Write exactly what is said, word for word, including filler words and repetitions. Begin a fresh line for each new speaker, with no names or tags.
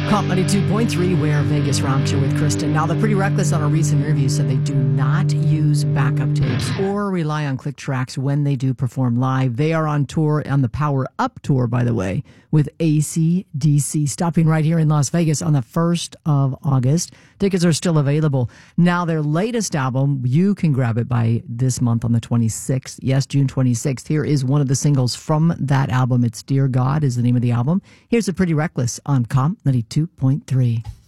Comp ninety-two point three, Where Vegas Rock Show with Kristen. Now, the Pretty Reckless on a recent interview said they do not use backup tapes or rely on click tracks when they do perform live. They are on tour, on the Power Up Tour, by the way, with A C D C, stopping right here in Las Vegas on the first of August. Tickets are still available. Now, their latest album, you can grab it by this month on the twenty-sixth. Yes, June twenty-sixth. Here is one of the singles from that album. It's Dear God is the name of the album. Here's the Pretty Reckless on Comp ninety-two point three.